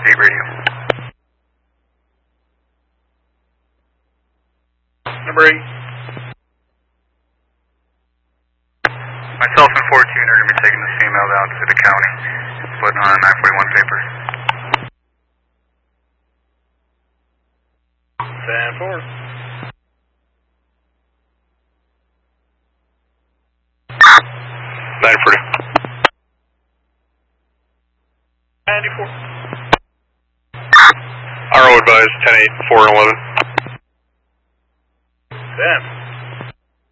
8 radio. Number 8. Myself and 14 are going to be taking this female down to the county, putting on 941 papers. Stand 4. 940. 94. RO advised 10-8, 4 and 11. Stand.